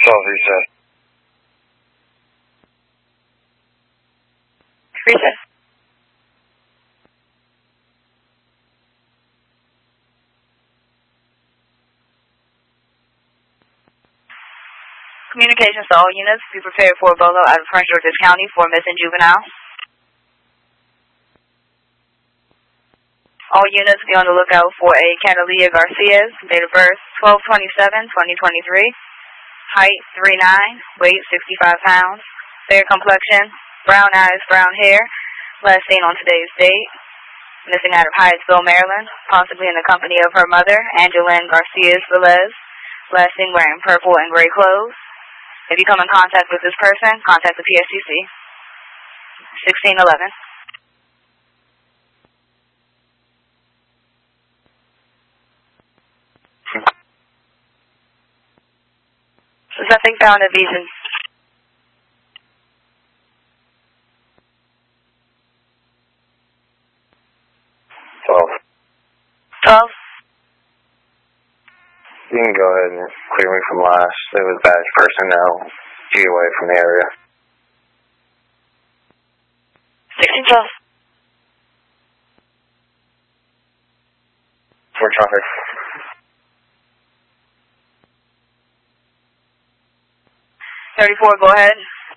12 reset. Reset. Communications to all units. Be prepared for a bolo out of Prince George's County for missing juvenile. All units be on the lookout for a Catalia Garcias, date of birth 12/27/2023, height 3'9", weight 65 pounds, fair complexion, brown eyes, brown hair, last seen on today's date, missing out of Hyattsville, Maryland, possibly in the company of her mother, Angeline Garcias Velez, last seen wearing purple and gray clothes. If you come in contact with this person, contact the PSCC. 1611. There's nothing found at Beeson. Twelve. You can go ahead and clear me from last. It was badge personnel. Get away from the area. 1612. For traffic. Go ahead.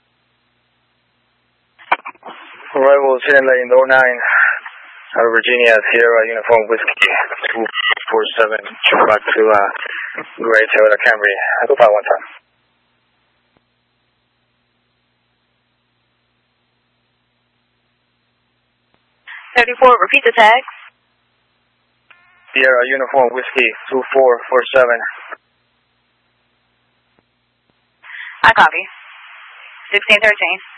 Arrival 10 lane 09. Out of Virginia, Sierra Uniform Whiskey 247. Back to Gray Toyota Camry. I go by one time. 34, repeat the tag. Sierra Uniform Whiskey 2447. I copy. 1613.